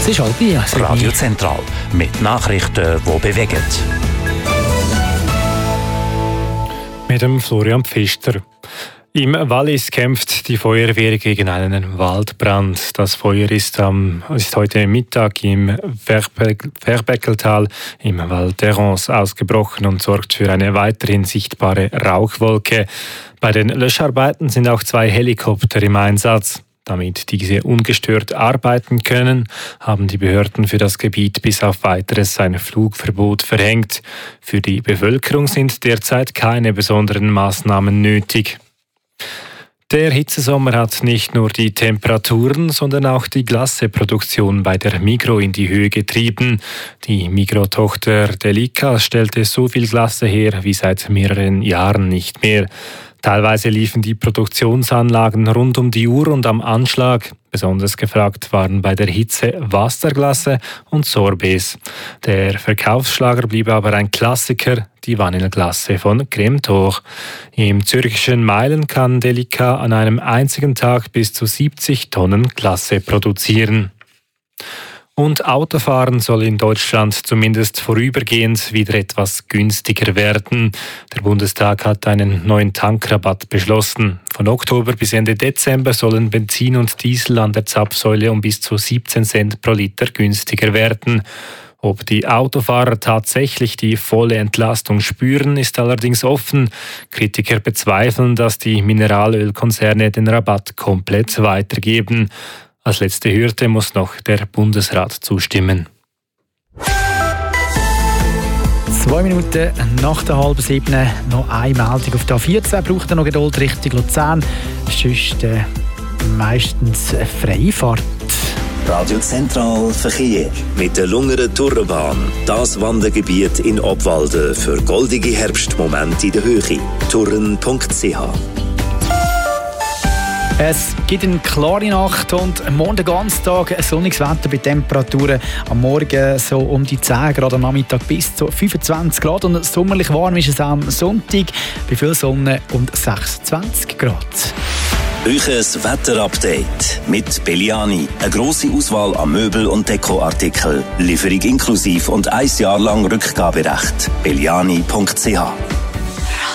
Es ist 6:30. Radio Zentral mit Nachrichten, die bewegen. Mit dem Florian Pfister. Im Wallis kämpft die Feuerwehr gegen einen Waldbrand. Das Feuer ist heute Mittag im Verbeckeltal im Val d'Erens ausgebrochen und sorgt für eine weiterhin sichtbare Rauchwolke. Bei den Löscharbeiten sind auch 2 Helikopter im Einsatz. Damit diese ungestört arbeiten können, haben die Behörden für das Gebiet bis auf Weiteres ein Flugverbot verhängt. Für die Bevölkerung sind derzeit keine besonderen Maßnahmen nötig. Der Hitzesommer hat nicht nur die Temperaturen, sondern auch die Glasseproduktion bei der Migros in die Höhe getrieben. Die Migros-Tochter Delica stellte so viel Glasse her wie seit mehreren Jahren nicht mehr. Teilweise liefen die Produktionsanlagen rund um die Uhr und am Anschlag. Besonders gefragt waren bei der Hitze Wasserglasse und Sorbets. Der Verkaufsschlager blieb aber ein Klassiker, die Vanilleglasse von Cremtor. Im zürchischen Meilen kann Delica an einem einzigen Tag bis zu 70 Tonnen Glasse produzieren. Und Autofahren soll in Deutschland zumindest vorübergehend wieder etwas günstiger werden. Der Bundestag hat einen neuen Tankrabatt beschlossen. Von Oktober bis Ende Dezember sollen Benzin und Diesel an der Zapfsäule um bis zu 17 Cent pro Liter günstiger werden. Ob die Autofahrer tatsächlich die volle Entlastung spüren, ist allerdings offen. Kritiker bezweifeln, dass die Mineralölkonzerne den Rabatt komplett weitergeben. Als letzte Hürde muss noch der Bundesrat zustimmen. 2 Minuten nach der 6:30 noch eine Meldung. Auf der A14 braucht er noch Geduld Richtung Luzern. Sonst meistens eine Freifahrt. Radio Zentral Verkehr mit der Lungeren Tourenbahn. Das Wandergebiet in Obwalden für goldige Herbstmomente in der Höhe. touren.ch. Es gibt eine klare Nacht und morgen den ganzen Tag sonniges Wetter bei Temperaturen am Morgen so um die 10 Grad, am Nachmittag bis zu 25 Grad und sommerlich warm ist es am Sonntag bei viel Sonne und 26 Grad. Euches Wetterupdate mit Belliani. Eine grosse Auswahl an Möbel- und Dekoartikeln. Lieferung inklusiv und 1 Jahr lang Rückgaberecht. belliani.ch